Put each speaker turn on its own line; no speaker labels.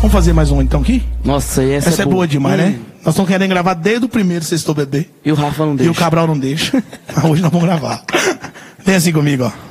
Vamos fazer mais um então aqui?
Nossa, e
Essa é boa demais, né? Nós estamos querendo gravar desde o primeiro Sextou Bebê.
E o Rafa não
E
deixa.
o Cabral não deixa. Mas hoje nós vamos gravar. Vem assim comigo, ó.